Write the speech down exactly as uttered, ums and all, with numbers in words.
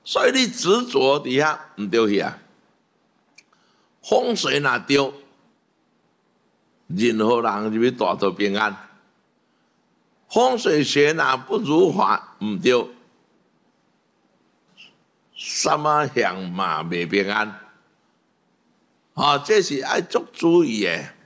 所以你执着底下唔对去啊。风水若对，任何人就要大到平安。风水学若不如法唔对，什么向嘛未平安。啊，这是爱足注意的。